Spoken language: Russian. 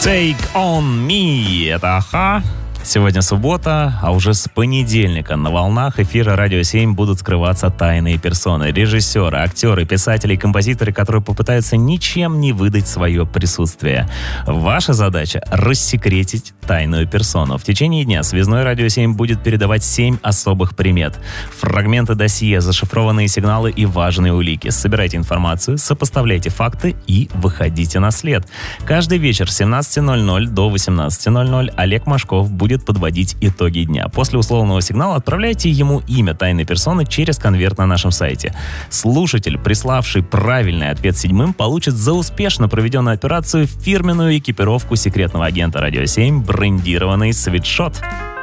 Take on me. Это Аха. Сегодня суббота, а уже с понедельника на волнах эфира «Радио 7» будут скрываться тайные персоны. Режиссеры, актеры, писатели и композиторы, которые попытаются ничем не выдать свое присутствие. Ваша задача — рассекретить тайную персону. В течение дня связной «Радио 7» будет передавать 7 особых примет. Фрагменты досье, зашифрованные сигналы и важные улики. Собирайте информацию, сопоставляйте факты и выходите на след. Каждый вечер с 17:00 до 18:00 Олег Машков будет подводить итоги дня. После условного сигнала отправляйте ему имя тайной персоны через конверт на нашем сайте. Слушатель, приславший правильный ответ седьмым, получит за успешно проведенную операцию фирменную экипировку секретного агента «Радио 7» брендированный свитшот.